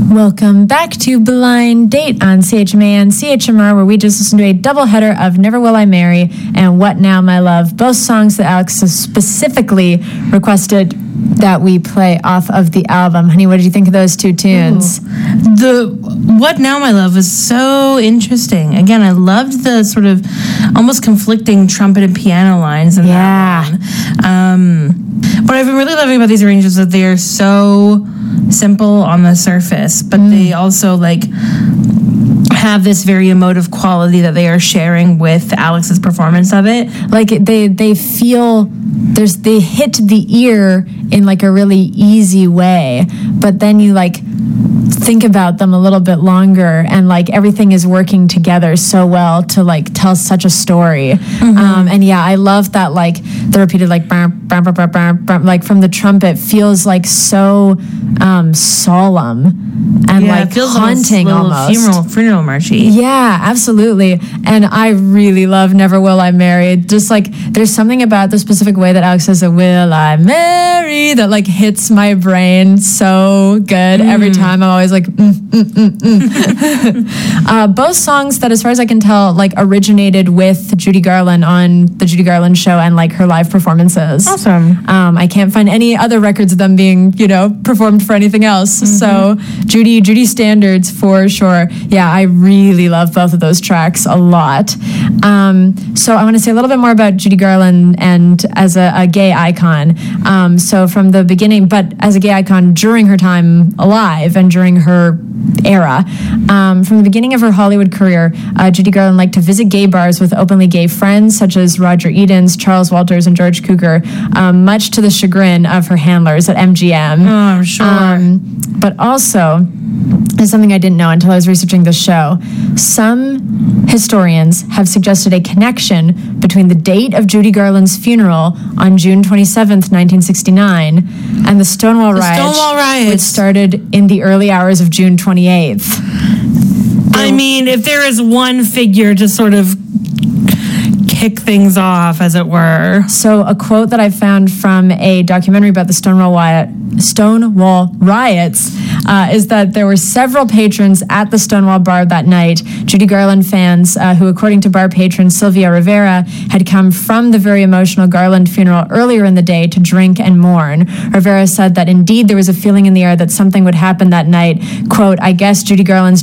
Welcome back to Blind Date on CHMA and CHMR, where we just listened to a doubleheader of Never Will I Marry and What Now My Love, both songs that Alex has specifically requested that we play off of the album. Honey, what did you think of those two tunes? The What Now My Love was so interesting. Again, I loved the sort of almost conflicting trumpet and piano lines in that one. What I've been really loving about these arrangements is that they are so simple on the surface, but they also have this very emotive quality that they are sharing with Alex's performance of it. Like they feel they hit the ear in like a really easy way, but then you think about them a little bit longer, and everything is working together so well to tell such a story. And yeah, I love that the repeated from the trumpet feels so solemn and it feels haunting, almost funeral marchy. Yeah, absolutely. And I really love Never Will I Marry. Just there's something about the specific way that Alex says "Will I marry" that hits my brain so good every time. I'm always both songs that, as far as I can tell, originated with Judy Garland on the Judy Garland Show and her live performances. Awesome. I can't find any other records of them being performed for anything else. So Judy standards for sure. Yeah, I really love both of those tracks a lot. So I want to say a little bit more about Judy Garland and as a gay icon. So from the beginning, but as a gay icon during her time alive and during her era. From the beginning of her Hollywood career, Judy Garland liked to visit gay bars with openly gay friends such as Roger Edens, Charles Walters, and George Cougar, much to the chagrin of her handlers at MGM. Oh, I'm sure. But also, is something I didn't know until I was researching the show. Some historians have suggested a connection between the date of Judy Garland's funeral on June 27th, 1969, and the Stonewall Riots, which started in the early hours of June 28th. I mean, if there is one figure to sort of kick things off, as it were. So a quote that I found from a documentary about the Stonewall Riots is that there were several patrons at the Stonewall bar that night, Judy Garland fans who, according to bar patron Sylvia Rivera, had come from the very emotional Garland funeral earlier in the day to drink and mourn. Rivera said that indeed there was a feeling in the air that something would happen that night. Quote, "I guess Judy Garland's